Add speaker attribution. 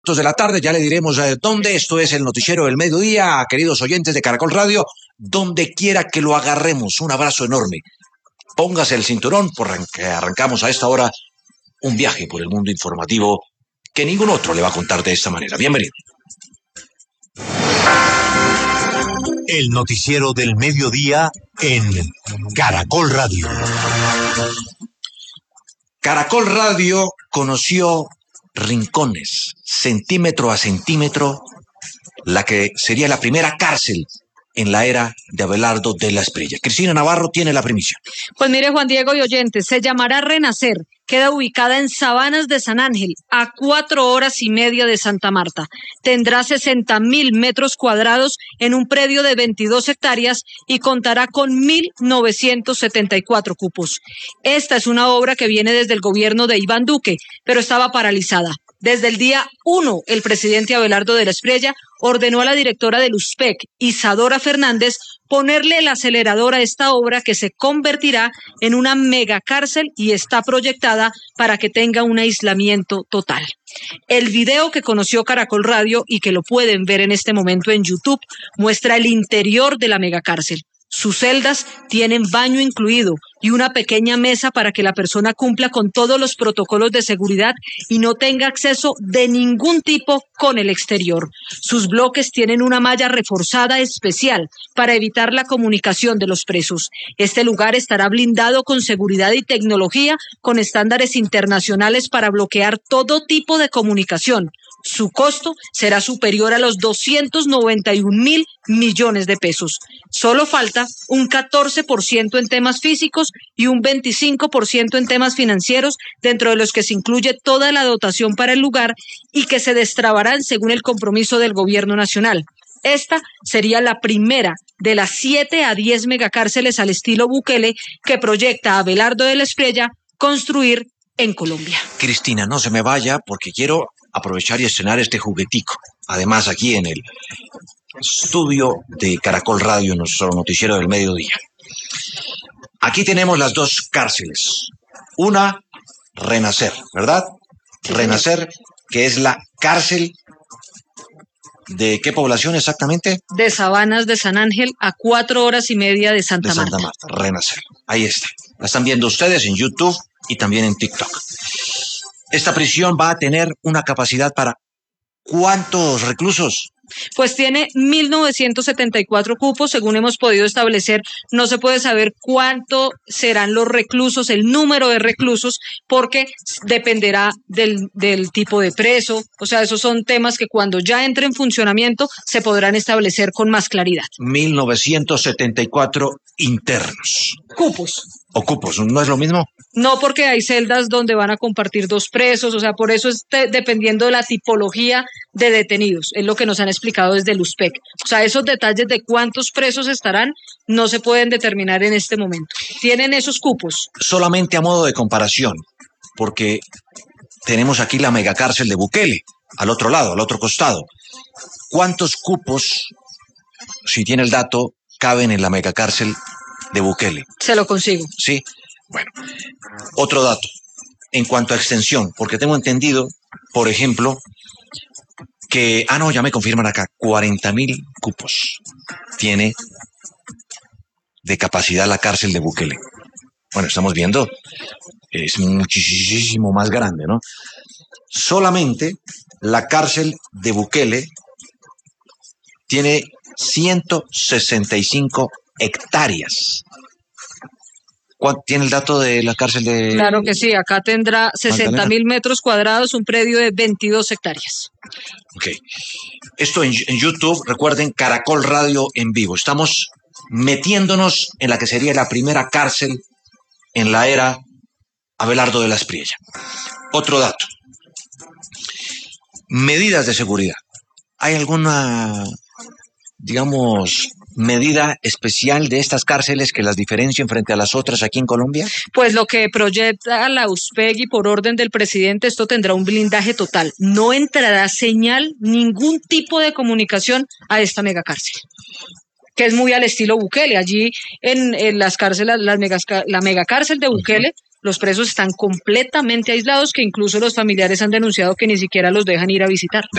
Speaker 1: De la tarde, ya le diremos dónde. Esto es el noticiero del mediodía, queridos oyentes de Caracol Radio, donde quiera que lo agarremos. Un abrazo enorme. Póngase el cinturón porque arrancamos a esta hora un viaje por el mundo informativo que ningún otro le va a contar de esta manera. Bienvenido.
Speaker 2: El noticiero del mediodía en Caracol Radio.
Speaker 1: Caracol Radio conoció rincones, centímetro a centímetro, la que sería la primera cárcel en la era de Abelardo de la Espriella. Cristina Navarro tiene la primicia.
Speaker 3: Pues mire, Juan Diego y oyentes, se llamará Renacer. Queda ubicada en Sabanas de San Ángel, a 4 horas y media de Santa Marta. Tendrá 60.000 metros cuadrados en un predio de 22 hectáreas y contará con 1.974 cupos. Esta es una obra que viene desde el gobierno de Iván Duque, pero estaba paralizada. Desde el día 1, el presidente Abelardo de la Espriella ordenó a la directora del USPEC, Isadora Fernández, ponerle el acelerador a esta obra que se convertirá en una megacárcel y está proyectada para que tenga un aislamiento total. El video que conoció Caracol Radio y que lo pueden ver en este momento en YouTube muestra el interior de la megacárcel. Sus celdas tienen baño incluido y una pequeña mesa para que la persona cumpla con todos los protocolos de seguridad y no tenga acceso de ningún tipo con el exterior. Sus bloques tienen una malla reforzada especial para evitar la comunicación de los presos. Este lugar estará blindado con seguridad y tecnología con estándares internacionales para bloquear todo tipo de comunicación. Su costo será superior a los 291.000 millones de pesos. Solo falta un 14% en temas físicos y un 25% en temas financieros, dentro de los que se incluye toda la dotación para el lugar y que se destrabarán según el compromiso del gobierno nacional. Esta sería la primera de las 7 a 10 megacárceles al estilo Bukele que proyecta Abelardo de la Espriella construir en Colombia.
Speaker 1: Cristina, no se me vaya porque quiero aprovechar y estrenar este juguetico. Además, aquí en el estudio de Caracol Radio, nuestro noticiero del mediodía. Aquí tenemos las dos cárceles. Una, Renacer, ¿verdad? Renacer, que es la cárcel ¿de qué población exactamente?
Speaker 3: De Sabanas de San Ángel, a 4 horas y media de Santa Marta.
Speaker 1: Renacer. Ahí está. La están viendo ustedes en YouTube y también en TikTok. Esta prisión va a tener una capacidad para ¿cuántos reclusos?
Speaker 3: Pues tiene 1.974 cupos, según hemos podido establecer. No se puede saber cuánto serán los reclusos, el número de reclusos, porque dependerá del tipo de preso. O sea, esos son temas que cuando ya entre en funcionamiento se podrán establecer con más claridad.
Speaker 1: 1.974 internos.
Speaker 3: Cupos.
Speaker 1: ¿O cupos? ¿No es lo mismo?
Speaker 3: No, porque hay celdas donde van a compartir 2 presos, o sea, por eso es dependiendo de la tipología de detenidos, es lo que nos han explicado desde el USPEC. O sea, esos detalles de cuántos presos estarán no se pueden determinar en este momento. Tienen esos cupos.
Speaker 1: Solamente a modo de comparación, porque tenemos aquí la megacárcel de Bukele, al otro lado, al otro costado. ¿Cuántos cupos, si tiene el dato, caben en la megacárcel de Bukele?
Speaker 3: Se lo consigo.
Speaker 1: Sí. Bueno, otro dato, en cuanto a extensión, porque tengo entendido, por ejemplo, que, ya me confirman acá, 40.000 cupos tiene de capacidad la cárcel de Bukele. Bueno, estamos viendo, es muchísimo más grande, ¿no? Solamente la cárcel de Bukele tiene 165 hectáreas. ¿Cuánto tiene el dato de la cárcel de...?
Speaker 3: Claro que sí, acá tendrá 60.000 metros cuadrados, un predio de 22 hectáreas.
Speaker 1: Ok. Esto en YouTube, recuerden, Caracol Radio en vivo. Estamos metiéndonos en la que sería la primera cárcel en la era Abelardo de la Espriella. Otro dato. Medidas de seguridad. ¿Hay alguna, digamos, medida especial de estas cárceles que las diferencien frente a las otras aquí en Colombia?
Speaker 3: Pues lo que proyecta la USPEC y por orden del presidente, esto tendrá un blindaje total. No entrará señal, ningún tipo de comunicación a esta megacárcel, que es muy al estilo Bukele. Allí en las cárceles, la megacárcel de Bukele Los presos están completamente aislados, que incluso los familiares han denunciado que ni siquiera los dejan ir a visitar.